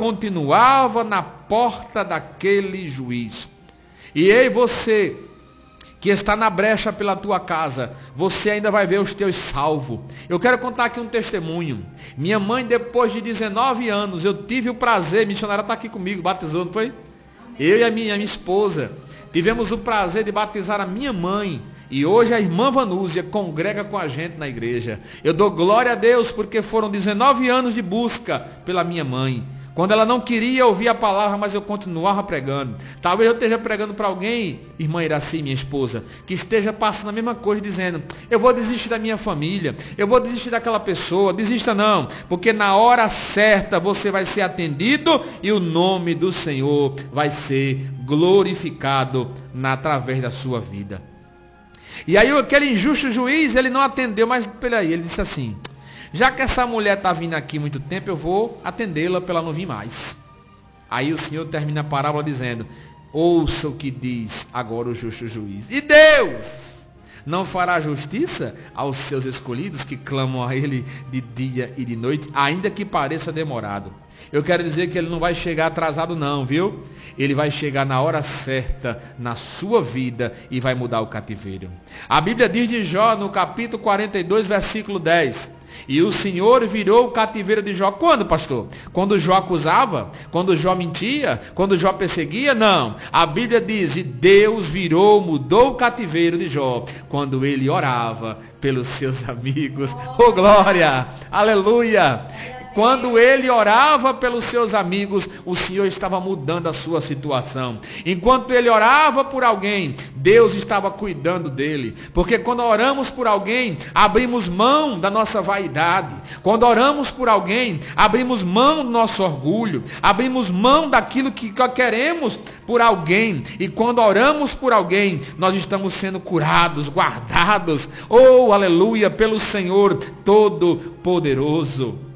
continuava na porta daquele juiz. E ei, você que está na brecha pela tua casa, você ainda vai ver os teus salvos. Eu quero contar aqui um testemunho. Minha mãe, depois de 19 anos, eu tive o prazer, missionária está aqui comigo, batizou, não foi? Eu e a minha esposa, tivemos o prazer de batizar a minha mãe. E hoje a irmã Vanúzia congrega com a gente na igreja. Eu dou glória a Deus porque foram 19 anos de busca pela minha mãe. Quando ela não queria ouvir a palavra, mas eu continuava pregando. Talvez eu esteja pregando para alguém, irmã Iraci, minha esposa, que esteja passando a mesma coisa, dizendo, eu vou desistir da minha família, eu vou desistir daquela pessoa. Desista não, porque na hora certa você vai ser atendido e o nome do Senhor vai ser glorificado através da sua vida. E aí aquele injusto juiz, ele não atendeu, mas peraí, ele disse assim, já que essa mulher está vindo aqui há muito tempo, eu vou atendê-la para ela não vir mais. Aí o Senhor termina a parábola dizendo, ouça o que diz agora o justo juiz. E Deus não fará justiça aos seus escolhidos que clamam a Ele de dia e de noite, ainda que pareça demorado. Eu quero dizer que Ele não vai chegar atrasado não, viu? Ele vai chegar na hora certa, na sua vida, e vai mudar o cativeiro. A Bíblia diz de Jó, no capítulo 42, versículo 10. E o Senhor virou o cativeiro de Jó. Quando, pastor? Quando Jó acusava? Quando Jó mentia? Quando Jó perseguia? Não. A Bíblia diz, e Deus mudou o cativeiro de Jó, quando ele orava pelos seus amigos. Oh, glória! Aleluia! Quando ele orava pelos seus amigos, o Senhor estava mudando a sua situação. Enquanto ele orava por alguém, Deus estava cuidando dele. Porque quando oramos por alguém, abrimos mão da nossa vaidade. Quando oramos por alguém, abrimos mão do nosso orgulho. Abrimos mão daquilo que queremos por alguém. E quando oramos por alguém, nós estamos sendo curados, guardados. Oh, aleluia, pelo Senhor Todo-Poderoso.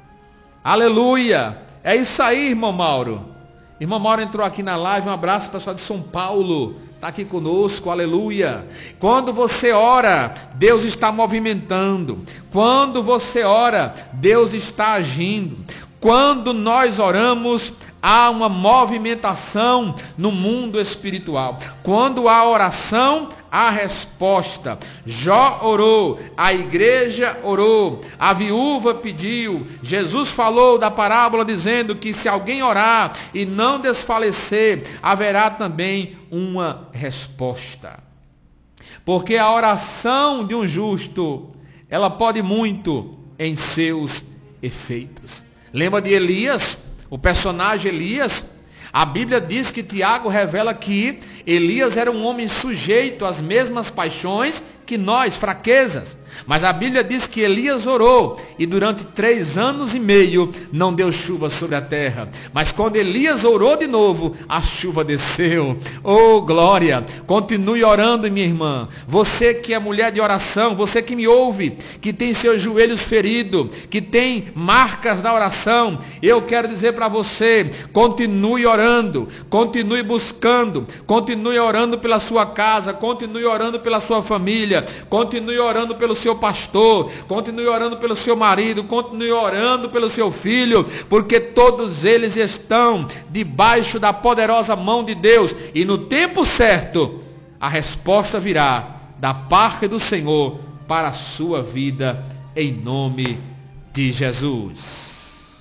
Aleluia! É isso aí, irmão Mauro. Irmão Mauro entrou aqui na live. Um abraço, pessoal de São Paulo. Está aqui conosco, aleluia. Quando você ora, Deus está movimentando. Quando você ora, Deus está agindo. Quando nós oramos, há uma movimentação no mundo espiritual. Quando há oração, há resposta. Jó orou, a igreja orou, a viúva pediu. Jesus falou da parábola dizendo que se alguém orar e não desfalecer, haverá também uma resposta. Porque a oração de um justo, ela pode muito em seus efeitos. Lembra de Elias? O personagem Elias? A Bíblia diz que Tiago revela que Elias era um homem sujeito às mesmas paixões que nós, fraquezas. Mas a Bíblia diz que Elias orou e durante 3 anos e meio não deu chuva sobre a terra. Mas quando Elias orou de novo, a chuva desceu. Oh, glória! Continue orando, minha irmã. Você que é mulher de oração, você que me ouve, que tem seus joelhos feridos, que tem marcas da oração, eu quero dizer para você, continue orando, continue buscando, continue orando pela sua casa, continue orando pela sua família, continue orando pelo seu pastor, continue orando pelo seu marido, continue orando pelo seu filho, porque todos eles estão debaixo da poderosa mão de Deus, e no tempo certo, a resposta virá da parte do Senhor para a sua vida, em nome de Jesus.